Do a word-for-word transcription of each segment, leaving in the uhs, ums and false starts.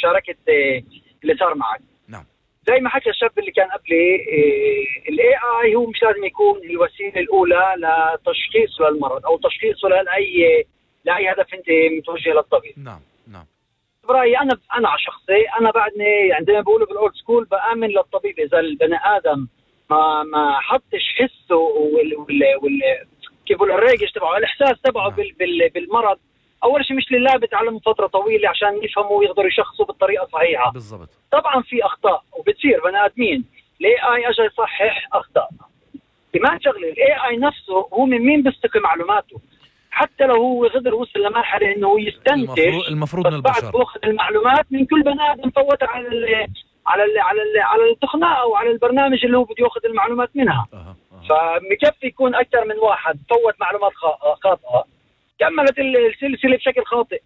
مشاركة اللي صار معك. نعم. زي ما حكى الشاب اللي كان قبلي، ال إيه آي هو مش لازم يكون الوسيلة الأولى لتشخيص للمرض أو تشخيصه لأي لأي هدف أنت متوجه للطبيب. نعم نعم. برأيي أنا أنا على شخصي أنا بعدني عندما بقوله بالأولد سكول بآمن للطبيب. إذا البني آدم ما ما حطش حسه وال وال وال كيف بقول الريجش تبعه الإحساس تبعه نعم. بال بال بالمرض، أول شيء مش لله بتعلم فترة طويلة عشان يفهموا ويقدروا يشخصوا بالطريقة الصحيحة. بالضبط. طبعا في أخطاء وبتصير بني آدمين، ال إيه آي أجى يصحح أخطاء. كمان شغله ال إيه آي نفسه هو من مين بيستقي معلوماته؟ حتى لو هو غدر وصل لمرحلة إنه يستنتج، المفروض, المفروض من البشر. بعد بأخذ المعلومات من كل بني آدم فوتها على ال على ال على ال على التقنية أو على البرنامج اللي هو بده يأخذ المعلومات منها. أه. أه. فمكفي يكون أكثر من واحد فوت معلومات خاطئة كملت السلسلة بشكل خاطئ.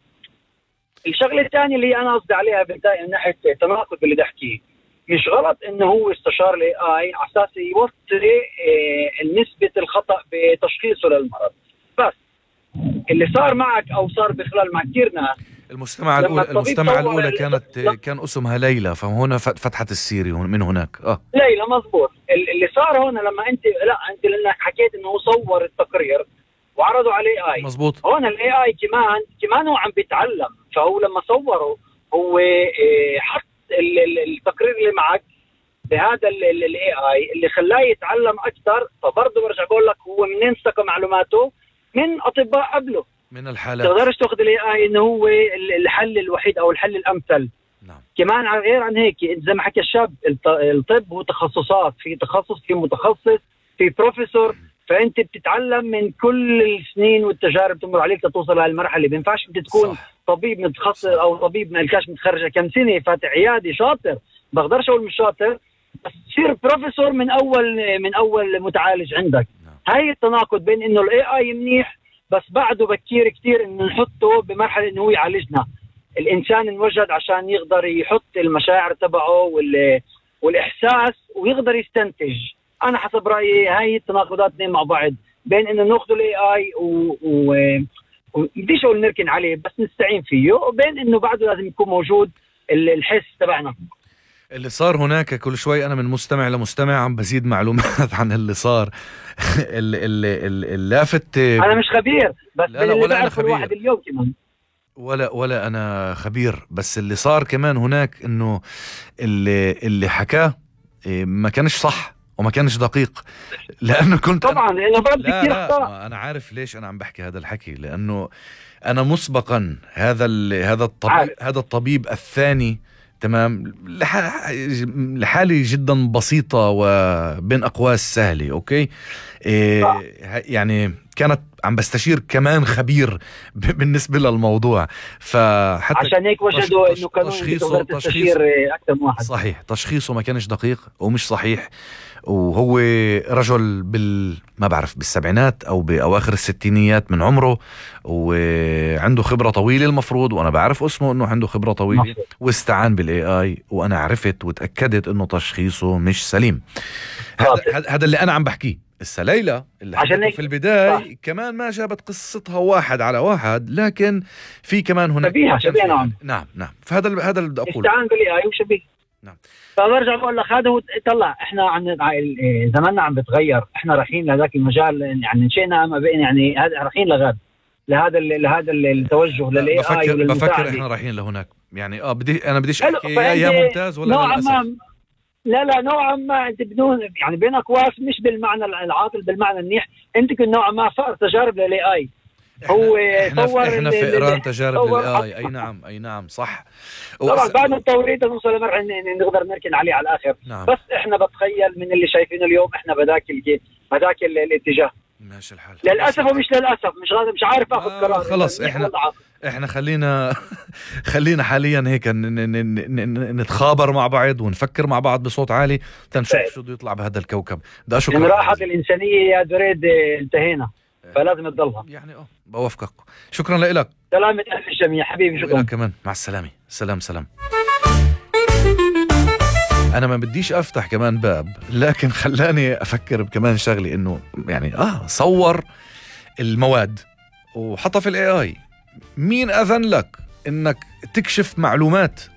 الشغلة الثانية اللي أنا قصدي عليها بنتاي من ناحية التناقض اللي بحكيه، مش غلط إنه هو استشار ال إيه آي على أساس يوطي نسبة الخطأ بتشخيصه للمرض. بس اللي صار معك أو صار بخلال مع كثير ناس، المستمعة الأولى المستمعة الأولى كانت كان اسمها ليلى، فهنا فتحت السيري من هناك. اه ليلى مزبوط. اللي صار هنا لما أنت لا أنت لأنك حكيت إنه صور التقرير وعرضوا عليه آي مزبوط. هون ال إيه آي كمان كمان هو عم بيتعلم، فهو لما صوره هو حط التقرير اللي معك بهذا ال إيه آي اللي خلاه يتعلم أكثر. فبرضه برجع بقول لك هو منين استقى معلوماته؟ من أطباء قبله، من الحالات. تقدرش تأخذ ال إيه آي إنه هو الحل الوحيد أو الحل الأمثل. نعم. كمان على غير عن هيك زي ما حكى الشاب، الطب هو تخصصات، في تخصص في متخصص في بروفيسور، فأنت بتتعلم من كل السنين والتجارب تمر عليك لتوصل لهالمرحلة. اللي بينفعش انت تكون صح. طبيب متخصص أو طبيب من الكاش متخرج كم سنة فاتح عيادي شاطر، بقدرش أقول مش شاطر، بس تصير بروفيسور من أول من أول متعالج عندك. نعم. هاي التناقض بين إنه ال إيه آي منيح بس بعده بكير كتير إنه نحطه بمرحلة إنه هو يعالجنا. الإنسان انوجد عشان يقدر يحط المشاعر تبعه وال والإحساس ويقدر يستنتج. أنا حسب رأيي هاي التناقضات اثنين مع بعض، بين إنه نأخذ ال إيه آي و, و... ومديش أقول نركن عليه بس نستعين فيه، وبين إنه بعده لازم يكون موجود الحس تبعنا. اللي صار هناك كل شوي أنا من مستمع لمستمع عم بزيد معلومات عن اللي صار. اللافت أنا مش خبير بس لا لا ولا أنا خبير واحد اليوم كمان ولا ولا أنا خبير، بس اللي صار كمان هناك إنه اللي اللي حكاه ما كانش صح وما كانش دقيق، لأنه كنت طبعا لأنه ضل كتير أخطاء. أنا عارف ليش أنا عم بحكي هذا الحكي، لأنه أنا مسبقا هذا هذا الطبيب هذا الطبيب الثاني تمام لحالي جدا بسيطة وبين أقواس سهلة. أوكي إيه يعني كانت عم بستشير كمان خبير بالنسبة للموضوع، فحتى عشان هيك وجدوا إنه كانوا تشخيصه تشخيص أكثر من واحد. صحيح، تشخيصه ما كانش دقيق ومش صحيح، وهو رجل بال ما بعرف بالسبعينات أو بأواخر الستينيات من عمره، وعنده خبرة طويلة المفروض، وأنا بعرف اسمه إنه عنده خبرة طويلة مفروض. واستعان بالاي اي وأنا عرفت وتأكدت إنه تشخيصه مش سليم. هذا هذا اللي أنا عم بحكيه. السا ليلى اللي حكيته في البداية صح. كمان ما جابت قصتها واحد على واحد، لكن في كمان هناك شبيهة شبيهة نعم نعم نعم فهذا هذا اللي بدي أقوله. استعان بالاي اي وشبيه نعم. فبرجع بقول لك هذا هو. طلع احنا عن زماننا عم بتغير، احنا رايحين لذاك المجال، يعني نشينا ما بين يعني هذا رايحين لغاد لهذا لهذا التوجه للاي اي. بفكر بفكر احنا رايحين لهناك يعني اه بدي انا بديش احكي يا, يا ممتاز ولا للاسف. لا لا نوعا ما انت بدون يعني بينك واس مش بالمعنى العاطل بالمعنى المنيح، انت كنت نوعا ما فار تجارب للاي اي. هو احنا صور احنا في ايران تجارب للاي. اي نعم اي نعم صح. طبعا بعد التوريد نوصل لمرحله نقدر نركن عليه على الاخر. نعم. بس احنا بتخيل من اللي شايفينه اليوم احنا بذاك الجي بذاك الاتجاه ماشي الحال للاسف ومش للاسف مش غادر مش عارف اخذ آه قرار. خلص احنا احنا خلينا خلينا حاليا هيك نتخابر مع بعض ونفكر مع بعض بصوت عالي تنشوف شو بده يطلع بهذا الكوكب. بدي اشكرك. من راحة الانسانيه يا دريد انتهينا فلازم تضلها يعني اه بوافقك. شكرا لك. سلامة أهل الجميع حبيبي. شكرا كمان مع السلامة. سلام سلام. أنا ما بديش أفتح كمان باب، لكن خلاني أفكر بكمان شغلي إنه يعني آه صور المواد وحطها في الاي اي. مين أذن لك إنك تكشف معلومات